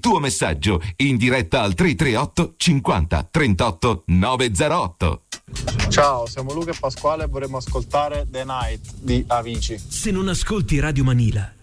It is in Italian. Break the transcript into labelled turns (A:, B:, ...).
A: tuo messaggio in diretta al 338 50 38 908.
B: Ciao, siamo Luca e Pasquale e vorremmo ascoltare The Night di Avicii.
C: Se non ascolti Radio Manila,